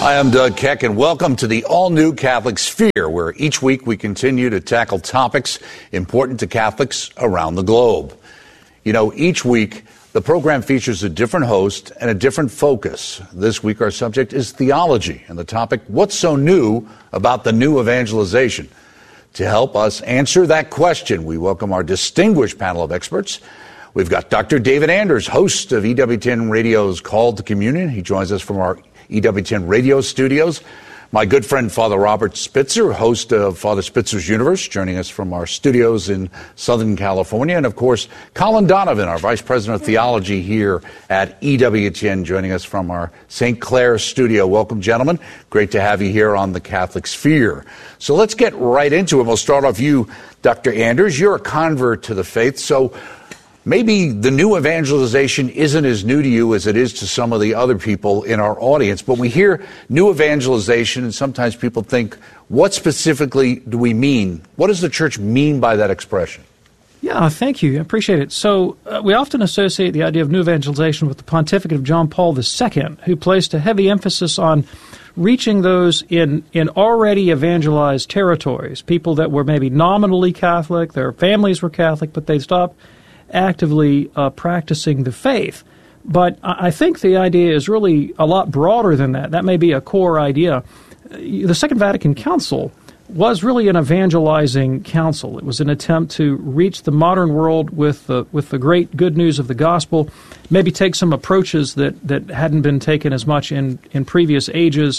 Hi, I'm Doug Keck, and welcome to the all-new Catholic Sphere, where each week we continue to tackle topics important to Catholics around the globe. You know, each week the program features a different host and a different focus. This week our subject is theology, and the topic, what's so new about the new evangelization? To help us answer that question, we welcome our distinguished panel of experts. We've got Dr. David Anders, host of EWTN Radio's Call to Communion. He joins us from our EWTN Radio studios. My good friend, Father Robert Spitzer, host of Father Spitzer's Universe, joining us from our studios in Southern California. And, of course, Colin Donovan, our Vice President of Theology here at EWTN, joining us from our St. Clair studio. Welcome, gentlemen. Great to have you here on the Catholic Sphere. So let's get right into it. We'll start off you, Dr. Anders. You're a convert to the faith, so maybe the new evangelization isn't as new to you as it is to some of the other people in our audience, but we hear new evangelization and sometimes people think, what specifically do we mean? What does the church mean by that expression? Yeah, thank you. I appreciate it. So we often associate the idea of new evangelization with the pontificate of John Paul II, who placed a heavy emphasis on reaching those in already evangelized territories, people that were maybe nominally Catholic, their families were Catholic, but they stopped actively practicing the faith. But I think the idea is really a lot broader than that. That may be a core idea. The Second Vatican Council was really an evangelizing council. It was an attempt to reach the modern world with the great good news of the gospel, maybe take some approaches that hadn't been taken as much in previous ages.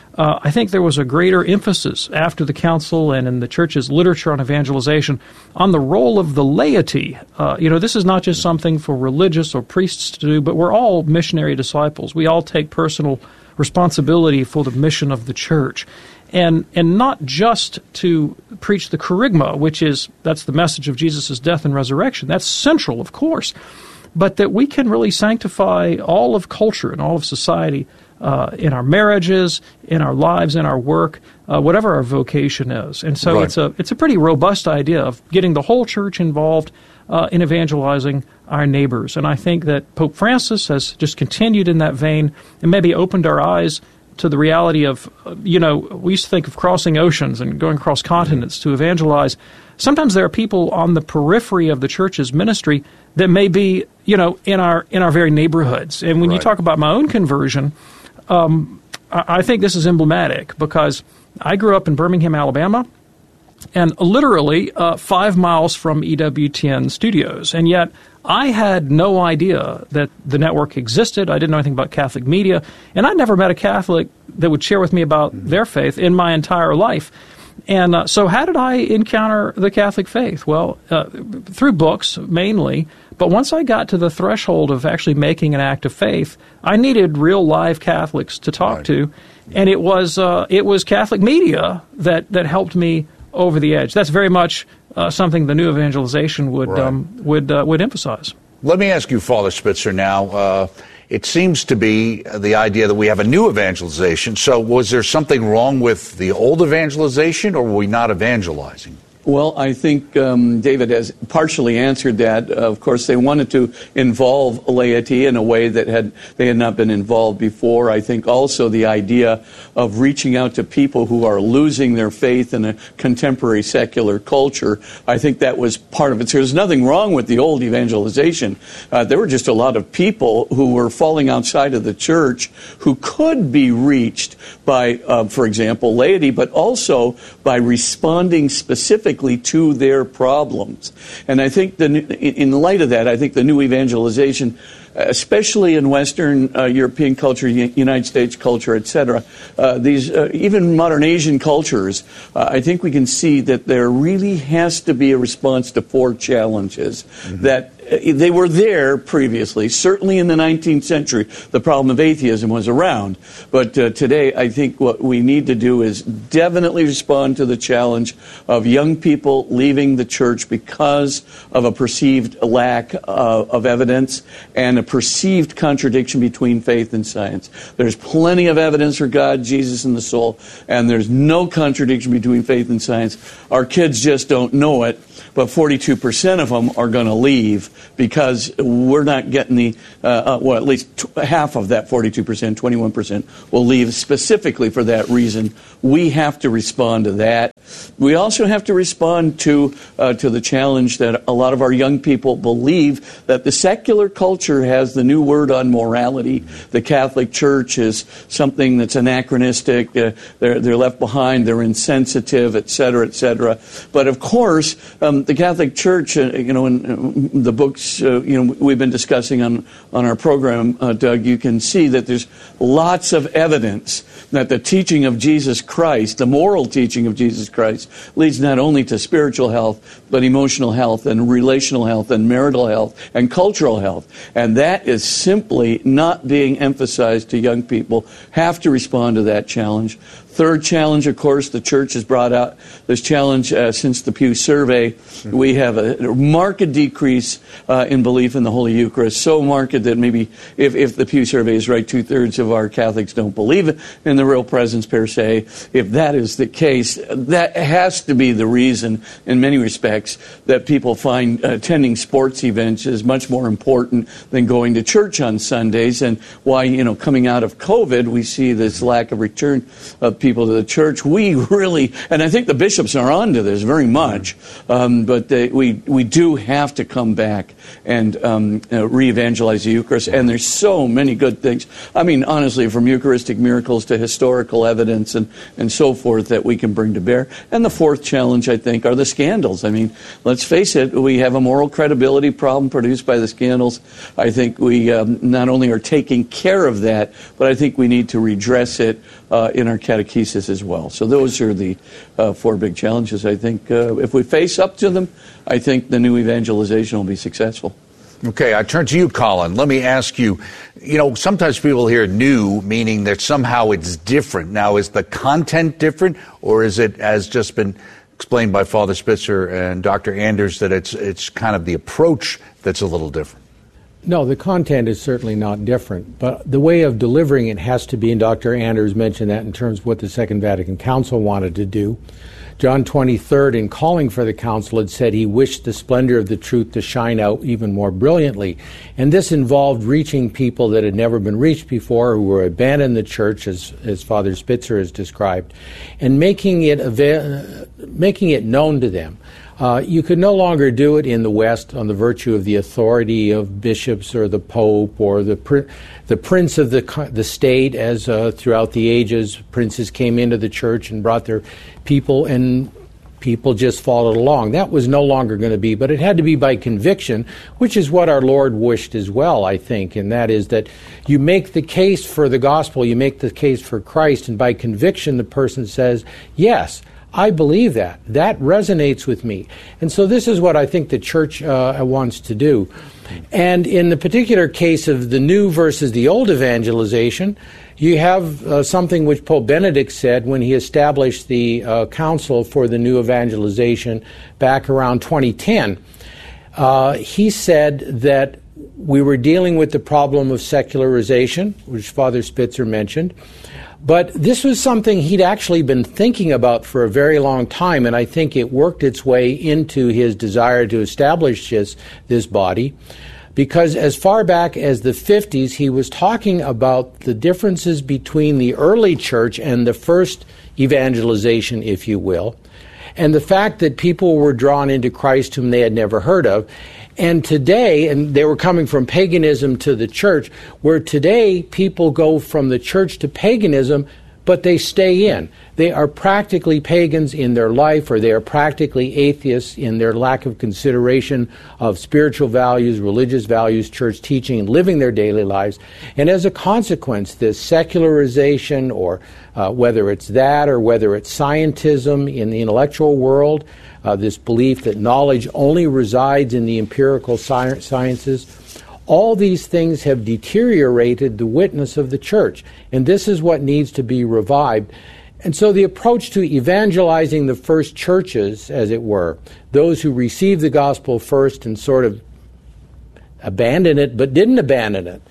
I think there was a greater emphasis after the council and in the church's literature on evangelization on the role of the laity. This is not just something for religious or priests to do, but we're all missionary disciples. We all take personal responsibility for the mission of the church. And not just to preach the kerygma, that's the message of Jesus' death and resurrection. That's central, of course. But that we can really sanctify all of culture and all of society in our marriages, in our lives, in our work, whatever our vocation is. And so It's a pretty robust idea of getting the whole church involved in evangelizing our neighbors. And I think that Pope Francis has just continued in that vein and maybe opened our eyes to the reality of, we used to think of crossing oceans and going across continents to evangelize. Sometimes there are people on the periphery of the church's ministry that may be, in our very neighborhoods. And when you talk about my own conversion, I think this is emblematic because I grew up in Birmingham, Alabama, and literally 5 miles from EWTN studios. And yet I had no idea that the network existed. I didn't know anything about Catholic media. And I never met a Catholic that would share with me about their faith in my entire life. And so how did I encounter the Catholic faith? Well, through books mainly. But once I got to the threshold of actually making an act of faith, I needed real live Catholics to talk to. And it was Catholic media that helped me over the edge. That's very much something the new evangelization would emphasize. Let me ask you, Father Spitzer, now. It seems to be the idea that we have a new evangelization. So was there something wrong with the old evangelization, or were we not evangelizing? Well, I think David has partially answered that. Of course, they wanted to involve laity in a way that they had not been involved before. I think also the idea of reaching out to people who are losing their faith in a contemporary secular culture, I think that was part of it. So there's nothing wrong with the old evangelization. There were just a lot of people who were falling outside of the church who could be reached by, for example, laity, but also by responding specifically to their problems. And I think in light of that, I think the new evangelization, especially in Western European culture, United States culture, etc., these even modern Asian cultures, I think we can see that there really has to be a response to 4 challenges that they were there previously. Certainly in the 19th century, the problem of atheism was around. But today, I think what we need to do is definitely respond to the challenge of young people leaving the church because of a perceived lack of evidence and a perceived contradiction between faith and science. There's plenty of evidence for God, Jesus, and the soul, and there's no contradiction between faith and science. Our kids just don't know it, but 42% of them are going to leave because we're not getting the, at least half of that 42%, 21% will leave specifically for that reason. We have to respond to that. We also have to respond to the challenge that a lot of our young people believe that the secular culture has the new word on morality. The Catholic Church is something that's anachronistic. They're left behind. They're insensitive, et cetera, et cetera. But of course, the Catholic Church, in the books, we've been discussing on our program, Doug, you can see that there's lots of evidence that the teaching of Jesus Christ, the moral teaching of Jesus Christ, leads not only to spiritual health, but emotional health and relational health and marital health and cultural health. And that is simply not being emphasized to young people. Have to respond to that challenge. Third challenge, of course, the church has brought out this challenge since the Pew survey. We have a marked decrease in belief in the Holy Eucharist, so marked that maybe if the Pew survey is right, 2/3 of our Catholics don't believe in the real presence per se. If that is the case, that has to be the reason, in many respects, that people find attending sports events is much more important than going to church on Sundays, and why, coming out of COVID, we see this lack of return of people to the church. We really, and I think the bishops are on to this very much, but we do have to come back and re-evangelize the Eucharist, and there's so many good things. I mean, honestly, from Eucharistic miracles to historical evidence and so forth that we can bring to bear. And the fourth challenge, I think, are the scandals. I mean, let's face it, we have a moral credibility problem produced by the scandals. I think we not only are taking care of that, but I think we need to redress it in our catechesis as well. So those are the four big challenges. I think if we face up to them, I think the new evangelization will be successful. Okay, I turn to you, Colin. Let me ask you, sometimes people hear new, meaning that somehow it's different. Now, is the content different, or is it, as just been explained by Father Spitzer and Dr. Anders, that it's kind of the approach that's a little different? No, the content is certainly not different, but the way of delivering it has to be, and Dr. Anders mentioned that in terms of what the Second Vatican Council wanted to do. John 23rd, in calling for the council, had said he wished the splendor of the truth to shine out even more brilliantly. And this involved reaching people that had never been reached before, who were abandoned the church, as Father Spitzer has described, and making it known to them. You could no longer do it in the West on the virtue of the authority of bishops or the Pope or the prince of the state, as throughout the ages princes came into the church and brought their people, and people just followed along. That was no longer going to be, but it had to be by conviction, which is what our Lord wished as well, I think, and that is that you make the case for the gospel, you make the case for Christ, and by conviction the person says, yes, I believe that. That resonates with me. And so this is what I think the church wants to do. And in the particular case of the new versus the old evangelization, you have something which Pope Benedict said when he established the Council for the New Evangelization back around 2010. He said that we were dealing with the problem of secularization, which Father Spitzer mentioned. But this was something he'd actually been thinking about for a very long time, and I think it worked its way into his desire to establish this body, because as far back as the 50s, he was talking about the differences between the early church and the first evangelization, if you will, and the fact that people were drawn into Christ whom they had never heard of. And today, and they were coming from paganism to the church, where today people go from the church to paganism, but they stay in. They are practically pagans in their life, or they are practically atheists in their lack of consideration of spiritual values, religious values, church teaching, and living their daily lives. And as a consequence, this secularization, or whether it's that or whether it's scientism in the intellectual world, this belief that knowledge only resides in the empirical sciences, all these things have deteriorated the witness of the church, and this is what needs to be revived. And so the approach to evangelizing the first churches, as it were, those who received the gospel first and sort of abandon it, but didn't abandon it.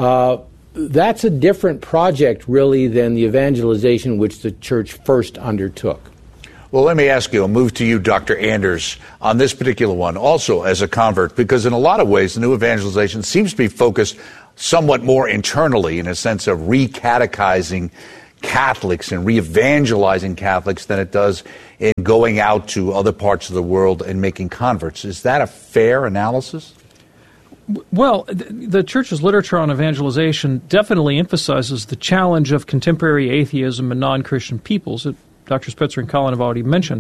That's a different project, really, than the evangelization which the church first undertook. Well, let me ask you, I'll move to you, Dr. Anders, on this particular one, also as a convert, because in a lot of ways, the new evangelization seems to be focused somewhat more internally in a sense of re-catechizing Catholics and re-evangelizing Catholics than it does in going out to other parts of the world and making converts. Is that a fair analysis? Well, the Church's literature on evangelization definitely emphasizes the challenge of contemporary atheism and non-Christian peoples that Dr. Spitzer and Colin have already mentioned.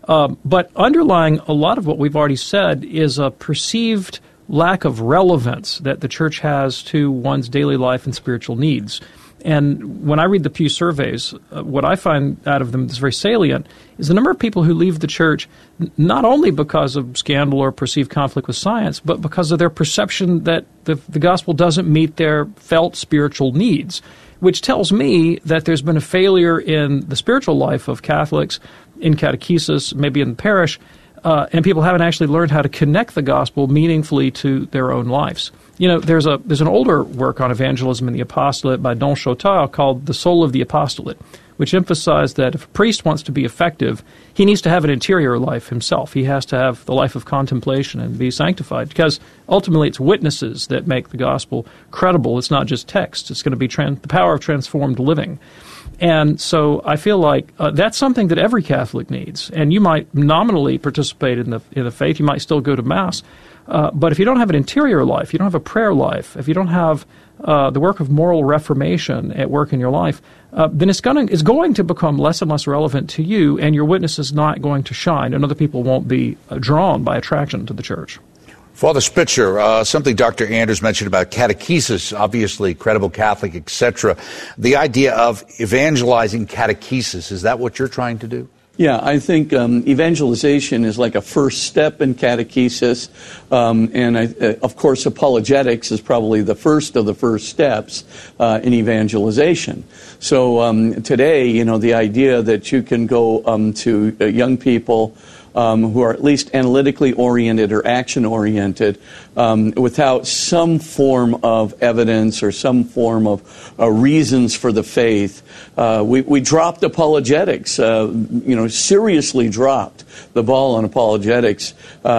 But underlying a lot of what we've already said is a perceived lack of relevance that the Church has to one's daily life and spiritual needs. And when I read the Pew surveys, what I find out of them that's very salient is the number of people who leave the Church not only because of scandal or perceived conflict with science, but because of their perception that the gospel doesn't meet their felt spiritual needs, which tells me that there's been a failure in the spiritual life of Catholics, in catechesis, maybe in the parish, and people haven't actually learned how to connect the gospel meaningfully to their own lives. You know, there's an older work on evangelism in the apostolate by Don Chautard called The Soul of the Apostolate, which emphasized that if a priest wants to be effective, he needs to have an interior life himself. He has to have the life of contemplation and be sanctified, because ultimately it's witnesses that make the gospel credible. It's not just text. It's going to be the power of transformed living. And so I feel like that's something that every Catholic needs. And you might nominally participate in the faith. You might still go to Mass. But if you don't have an interior life, you don't have a prayer life, if you don't have the work of moral reformation at work in your life, then it's going to become less and less relevant to you, and your witness is not going to shine, and other people won't be drawn by attraction to the Church. Father Spitzer, something Dr. Anders mentioned about catechesis, obviously credible Catholic, etc. The idea of evangelizing catechesis, is that what you're trying to do? Yeah, I think evangelization is like a first step in catechesis, and of course apologetics is probably the first of the first steps in evangelization. So today, you know, the idea that you can go to young people who are at least analytically oriented or action oriented without some form of evidence or some form of reasons for the faith. We dropped apologetics, seriously dropped the ball on apologetics,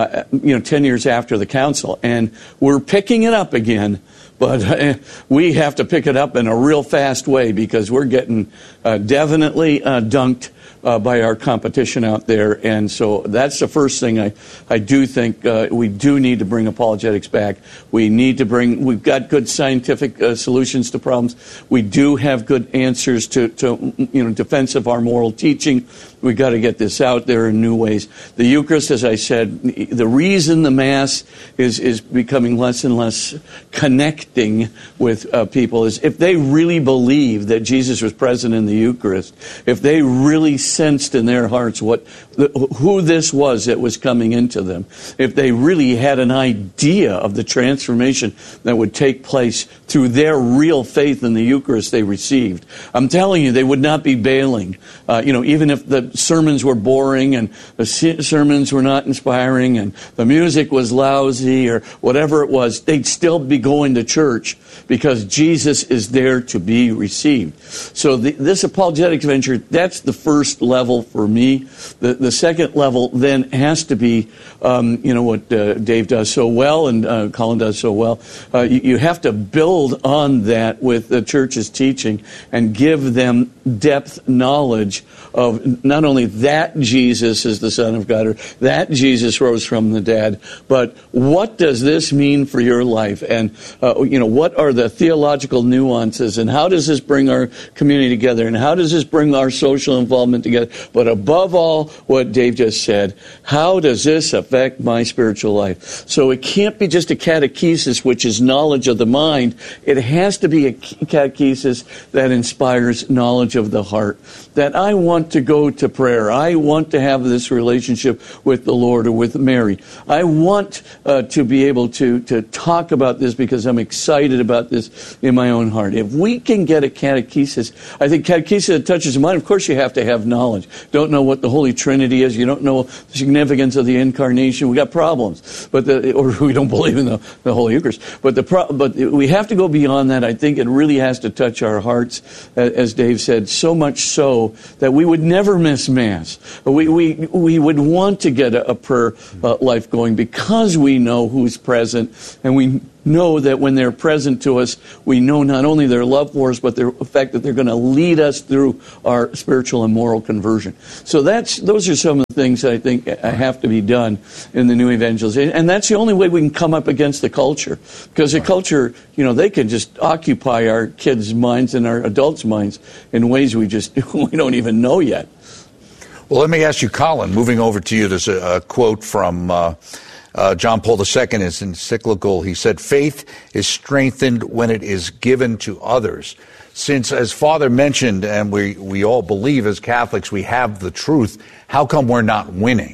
10 years after the council. And we're picking it up again. But we have to pick it up in a real fast way, because we're getting definitely dunked by our competition out there. And so that's the first thing I do think we do need to bring apologetics back. We've got good scientific solutions to problems. We do have good answers to defense of our moral teaching. We've got to get this out there in new ways. The Eucharist, as I said, the reason the Mass is becoming less and less connecting with people is if they really believe that Jesus was present in the Eucharist, if they really sensed in their hearts who this was that was coming into them, if they really had an idea of the transformation that would take place through their real faith in the Eucharist they received, I'm telling you, they would not be bailing. Even if the sermons were boring and the sermons were not inspiring and the music was lousy or whatever it was, they'd still be going to church because Jesus is there to be received. So this apologetics venture, that's the first level for me. The second level then has to be, what Dave does so well and Colin does so well. You have to build on that with the church's teaching and give them depth knowledge of not only that Jesus is the Son of God or that Jesus rose from the dead, but what does this mean for your life? And, what are the theological nuances, and how does this bring our community together, and how does this bring our social involvement together? But above all, what Dave just said, how does this affect my spiritual life? So it can't be just a catechesis, which is knowledge of the mind. It has to be a catechesis that inspires knowledge of the heart, that I want to go to prayer. I want to have this relationship with the Lord or with Mary. I want to be able to talk about this because I'm excited about this in my own heart. If we can get a catechesis, I think catechesis that touches the mind, of course you have to have have knowledge. Don't know what the Holy Trinity is. You don't know the significance of the Incarnation. We got problems, or we don't believe in the Holy Eucharist. But we have to go beyond that. I think it really has to touch our hearts, as Dave said, so much so that we would never miss Mass. We would want to get a prayer life going because we know who's present, and we know that when they're present to us, we know not only their love for us, but the fact that they're going to lead us through our spiritual and moral conversion. So those are some of the things that I think have to be done in the new evangelization. And that's the only way we can come up against the culture. Because the culture, they can just occupy our kids' minds and our adults' minds in ways we don't even know yet. Well, let me ask you, Colin, moving over to you, there's a quote from John Paul II in his encyclical. He said, "Faith is strengthened when it is given to others." Since, as Father mentioned, and we all believe as Catholics we have the truth, how come we're not winning?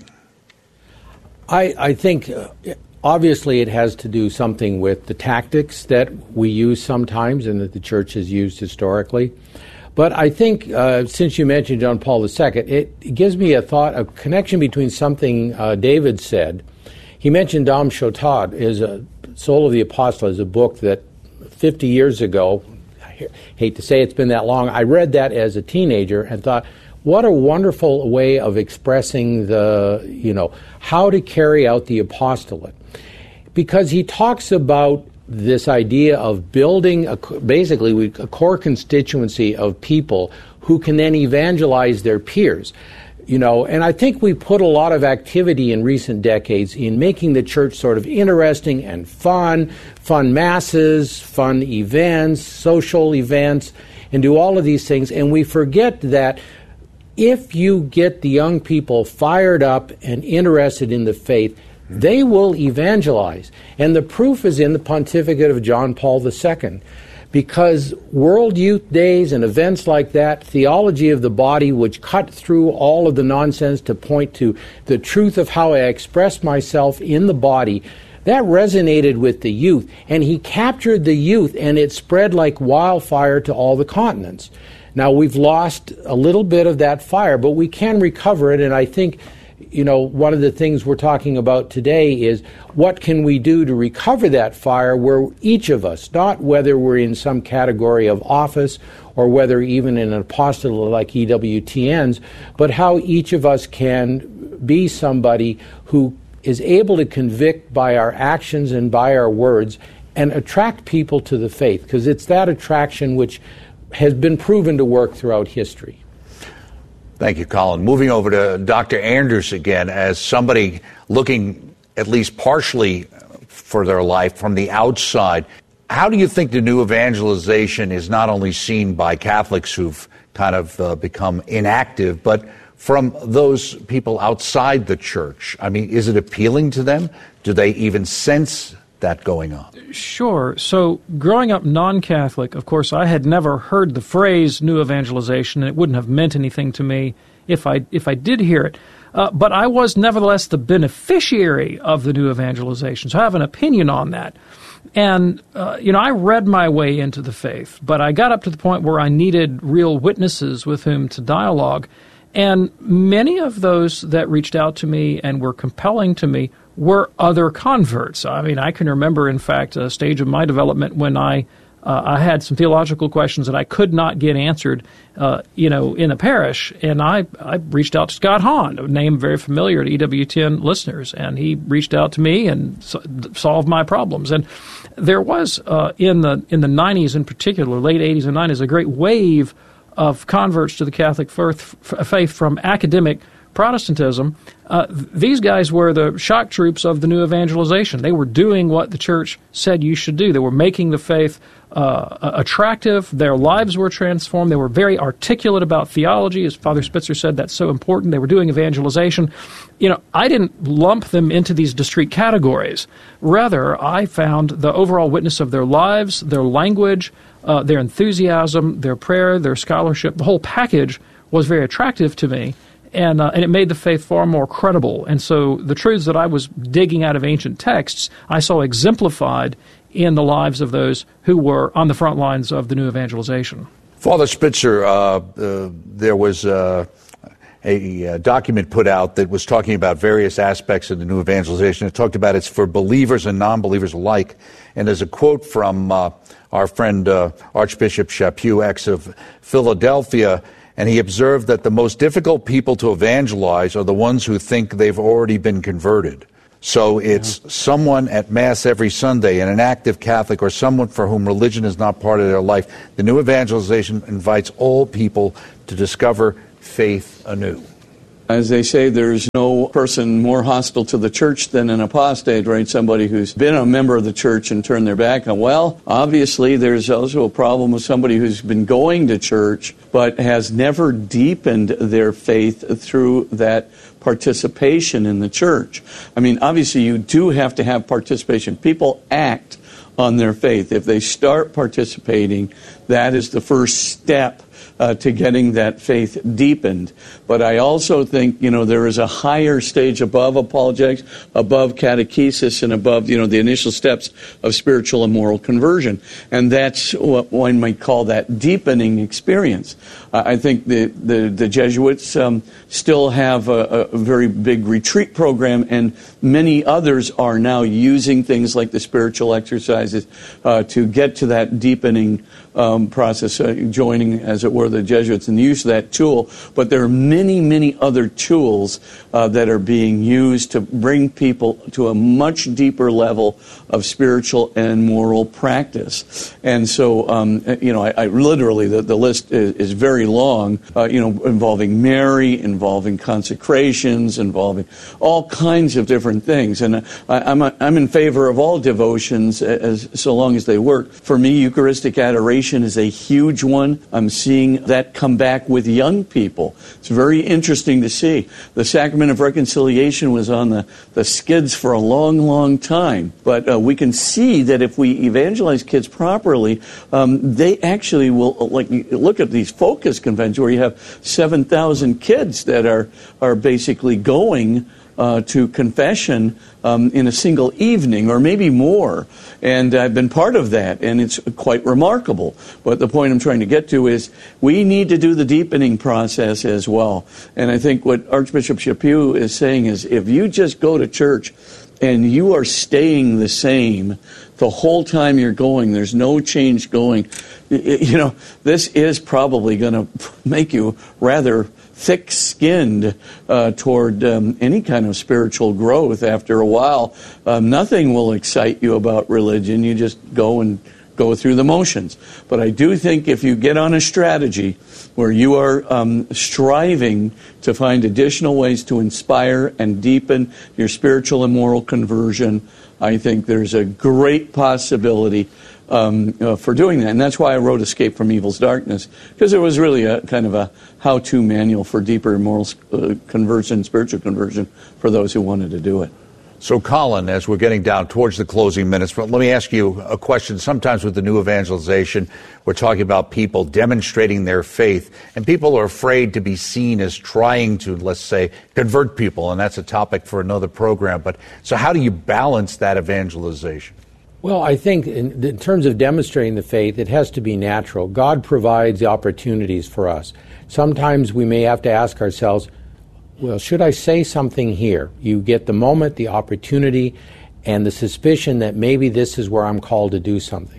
I think obviously it has to do something with the tactics that we use sometimes and that the Church has used historically. But I think, since you mentioned John Paul II, it gives me a connection between something David said. He mentioned Dom Chautaud, Soul of the Apostle, is a book that 50 years ago, I hate to say it's been that long, I read that as a teenager and thought, what a wonderful way of expressing how to carry out the apostolate. Because he talks about this idea of building basically a core constituency of people who can then evangelize their peers. And I think we put a lot of activity in recent decades in making the Church sort of interesting and fun masses, fun events, social events, and do all of these things. And we forget that if you get the young people fired up and interested in the faith, they will evangelize. And the proof is in the pontificate of John Paul II. Because World Youth Days and events like that, theology of the body, which cut through all of the nonsense to point to the truth of how I express myself in the body, that resonated with the youth. And he captured the youth, and it spread like wildfire to all the continents. Now, we've lost a little bit of that fire, but we can recover it, and I think one of the things we're talking about today is what can we do to recover that fire where each of us, not whether we're in some category of office or whether even in an apostolate like EWTN's, but how each of us can be somebody who is able to convict by our actions and by our words and attract people to the faith, because it's that attraction which has been proven to work throughout history. Thank you, Colin. Moving over to Dr. Anders again, as somebody looking at least partially for their life from the outside, how do you think the new evangelization is not only seen by Catholics who've kind of become inactive, but from those people outside the Church? I mean, is it appealing to them? Do they even sense that going on? Sure. So growing up non-Catholic, of course, I had never heard the phrase new evangelization, and it wouldn't have meant anything to me if I did hear it. But I was nevertheless the beneficiary of the new evangelization, so I have an opinion on that. And, I read my way into the faith, but I got up to the point where I needed real witnesses with whom to dialogue. And many of those that reached out to me and were compelling to me were other converts. I mean, I can remember, in fact, a stage of my development when I had some theological questions that I could not get answered, in a parish, and I reached out to Scott Hahn, a name very familiar to EWTN listeners, and he reached out to me and solved my problems. And there was in the 90s, in particular, late 80s and 90s, a great wave of converts to the Catholic faith from academic Protestantism. These guys were the shock troops of the new evangelization. They were doing what the Church said you should do. They were making the faith attractive. Their lives were transformed. They were very articulate about theology. As Father Spitzer said, that's so important. They were doing evangelization. I didn't lump them into these discrete categories. Rather, I found the overall witness of their lives, their language, their enthusiasm, their prayer, their scholarship, the whole package was very attractive to me. And it made the faith far more credible. And so the truths that I was digging out of ancient texts, I saw exemplified in the lives of those who were on the front lines of the new evangelization. Father Spitzer, there was a document put out that was talking about various aspects of the new evangelization. It talked about it's for believers and non-believers alike. And there's a quote from our friend Archbishop Chaput, ex of Philadelphia, and he observed that the most difficult people to evangelize are the ones who think they've already been converted. So it's someone at Mass every Sunday, and an active Catholic, or someone for whom religion is not part of their life. The new evangelization invites all people to discover faith anew. As they say, there's no person more hostile to the church than an apostate, right? Somebody who's been a member of the church and turned their back on. Well, obviously, there's also a problem with somebody who's been going to church but has never deepened their faith through that participation in the church. I mean, obviously, you do have to have participation. People act on their faith. If they start participating, that is the first step to getting that faith deepened. But I also think, there is a higher stage above apologetics, above catechesis, and above, the initial steps of spiritual and moral conversion. And that's what one might call that deepening experience. I think the Jesuits still have a very big retreat program, and many others are now using things like the spiritual exercises to get to that deepening process, joining, as it were, the Jesuits in the use of that tool. But there are many, many other tools that are being used to bring people to a much deeper level of spiritual and moral practice. And so, I literally, the list is very long, involving Mary, involving consecrations, involving all kinds of different things. And I'm in favor of all devotions so long as they work. For me, Eucharistic adoration is a huge one. I'm seeing that come back with young people. It's very interesting to see. The Sacrament of Reconciliation was on the skids for a long, long time. But we can see that if we evangelize kids properly, they actually will, like, look at these focus conventions where you have 7,000 kids that are basically going to confession in a single evening, or maybe more. And I've been part of that, and it's quite remarkable. But the point I'm trying to get to is we need to do the deepening process as well. And I think what Archbishop Chaput is saying is, if you just go to church and you are staying the same the whole time you're going, there's no change going, this is probably going to make you rather thick-skinned toward any kind of spiritual growth. After a while, nothing will excite you about religion. You just go through the motions. But I do think if you get on a strategy where you are striving to find additional ways to inspire and deepen your spiritual and moral conversion, I think there's a great possibility for doing that. And that's why I wrote Escape from Evil's Darkness, because it was really a kind of a how-to manual for deeper moral conversion, spiritual conversion, for those who wanted to do it. So, Colin, as we're getting down towards the closing minutes, let me ask you a question. Sometimes with the new evangelization, we're talking about people demonstrating their faith, and people are afraid to be seen as trying to, let's say, convert people, and that's a topic for another program. But so how do you balance that evangelization? Well, I think in terms of demonstrating the faith, it has to be natural. God provides the opportunities for us. Sometimes we may have to ask ourselves, well, should I say something here? You get the moment, the opportunity, and the suspicion that maybe this is where I'm called to do something.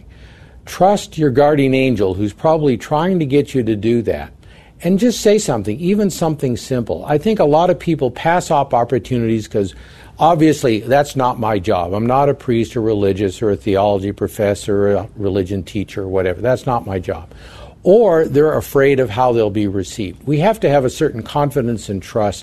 Trust your guardian angel who's probably trying to get you to do that. And just say something, even something simple. I think a lot of people pass up opportunities because obviously that's not my job. I'm not a priest or religious or a theology professor or a religion teacher or whatever. That's not my job. Or they're afraid of how they'll be received. We have to have a certain confidence and trust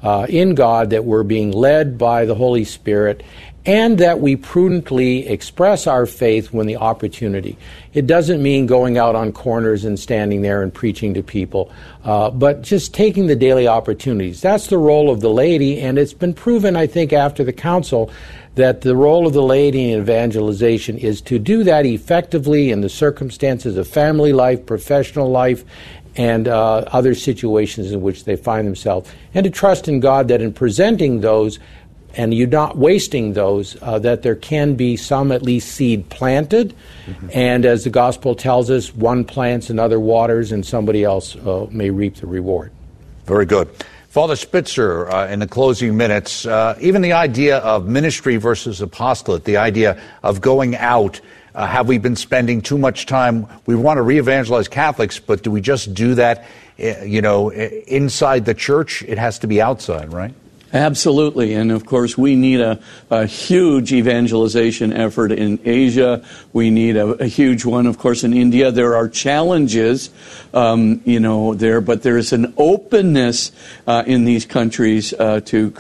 in God that we're being led by the Holy Spirit, and that we prudently express our faith when the opportunity. It doesn't mean going out on corners and standing there and preaching to people, but just taking the daily opportunities. That's the role of the laity, and it's been proven, I think, after the council, that the role of the laity in evangelization is to do that effectively in the circumstances of family life, professional life, and other situations in which they find themselves, and to trust in God that in presenting those, and you're not wasting those, that there can be some at least seed planted, and as the gospel tells us, one plants, another waters, and somebody else may reap the reward. Very good. Father Spitzer, in the closing minutes, even the idea of ministry versus apostolate, the idea of going out, have we been spending too much time? We want to re-evangelize Catholics, but do we just do that, inside the church? It has to be outside, right? Absolutely. And of course, we need a huge evangelization effort in Asia. We need a huge one, of course, in India. There are challenges, there, but there is an openness in these countries to